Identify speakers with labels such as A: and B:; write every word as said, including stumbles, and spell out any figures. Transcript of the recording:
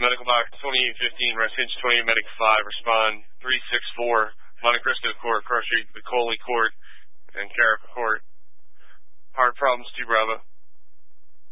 A: Medical box twenty-eight fifteen, Residence twenty-eight, Medic five, respond three six four, Monte Cristo Court, Cross Street, the Coley Court, and Carrick Court. Heart problems, two Bravo.